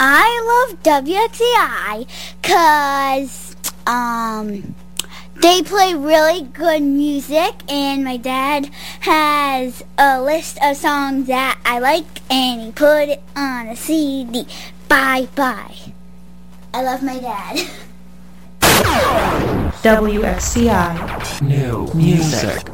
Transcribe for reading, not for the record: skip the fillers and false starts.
I love WXCI because they play really good music, and my dad has a list of songs that I like, and he put it on a CD. Bye-bye. I love my dad. WXCI. New music.